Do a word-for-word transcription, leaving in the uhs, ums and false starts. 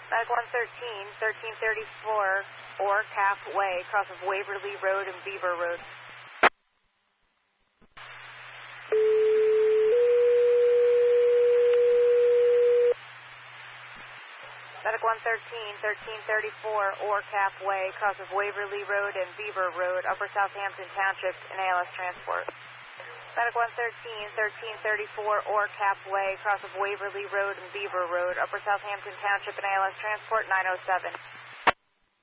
Medic one thirteen, thirteen thirty-four, or Calf Way, cross of Waverly Road and Beaver Road. Medic one thirteen, thirteen thirty-four, or Calf Way, cross of Waverly Road and Beaver Road, Upper Southampton Township, in A L S transport. Medic one thirteen, thirteen thirty-four, or Calf Way, cross of Waverly Road and Beaver Road, Upper Southampton Township, in A L S transport, nine oh seven.